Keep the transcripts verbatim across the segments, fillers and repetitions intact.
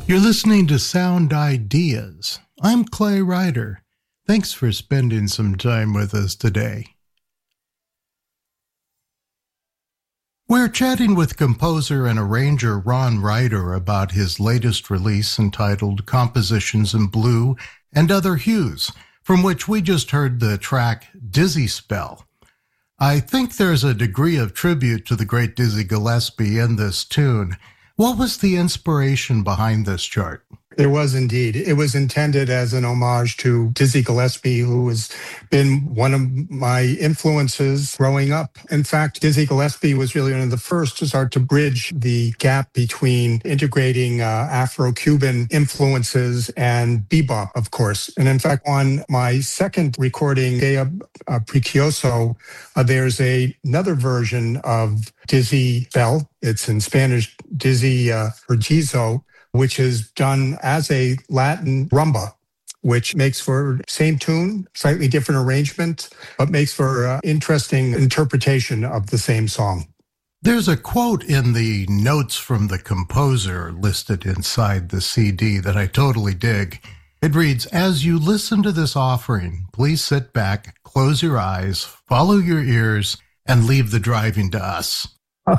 You're listening to Sound Ideas. I'm Clay Ryder. Thanks for spending some time with us today. We're chatting with composer and arranger Ron Ryder about his latest release entitled Compositions in Blue and Other Hues, from which we just heard the track Dizzy Spell. I think there's a degree of tribute to the great Dizzy Gillespie in this tune. What was the inspiration behind this chart? There was indeed. It was intended as an homage to Dizzy Gillespie, who has been one of my influences growing up. In fact, Dizzy Gillespie was really one of the first to start to bridge the gap between integrating uh, Afro-Cuban influences and bebop, of course. And in fact, on my second recording, Dea uh, Precioso, uh, there's a, another version of Dizzy Bell. It's in Spanish, Dizzy uh, Pergizo, which is done as a Latin rumba, which makes for same tune, slightly different arrangement, but makes for uh, interesting interpretation of the same song. There's a quote in the notes from the composer listed inside the C D that I totally dig. It reads, "As you listen to this offering, please sit back, close your eyes, follow your ears, and leave the driving to us."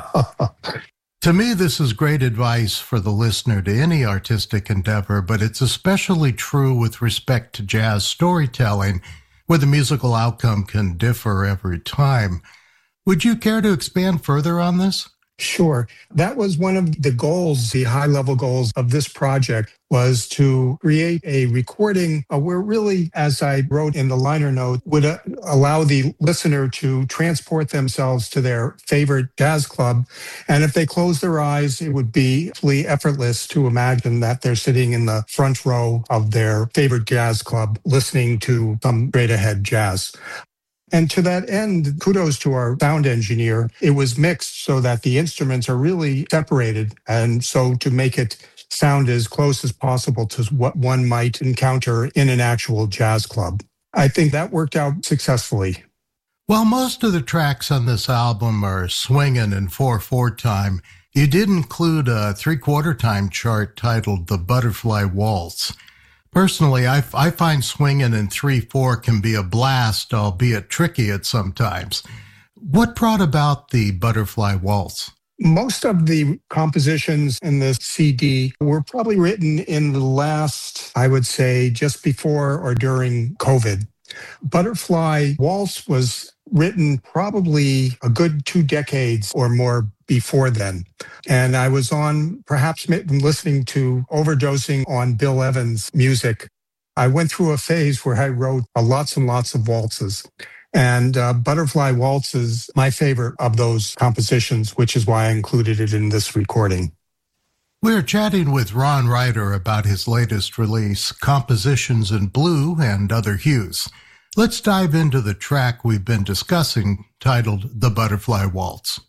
To me, this is great advice for the listener to any artistic endeavor, but it's especially true with respect to jazz storytelling, where the musical outcome can differ every time. Would you care to expand further on this? Sure. That was one of the goals, the high-level goals of this project, was to create a recording uh, where really, as I wrote in the liner note, would uh, allow the listener to transport themselves to their favorite jazz club. And if they close their eyes, it would be absolutely effortless to imagine that they're sitting in the front row of their favorite jazz club listening to some straight ahead jazz. And to that end, kudos to our sound engineer. It was mixed so that the instruments are really separated. And so to make it sound as close as possible to what one might encounter in an actual jazz club. I think that worked out successfully. While most of the tracks on this album are swinging in four four time, you did include a three-quarter time chart titled The Butterfly Waltz. Personally, I, I find swinging in three four can be a blast, albeit tricky at some times. What brought about the Butterfly Waltz? Most of the compositions in this C D were probably written in the last, I would say, just before or during COVID. Butterfly Waltz was written probably a good two decades or more before then. And I was on, perhaps listening to, overdosing on Bill Evans' music. I went through a phase where I wrote uh, lots and lots of waltzes. And uh, Butterfly Waltz is my favorite of those compositions, which is why I included it in this recording. We're chatting with Ron Ryder about his latest release, Compositions in Blue and Other Hues. Let's dive into the track we've been discussing, titled The Butterfly Waltz.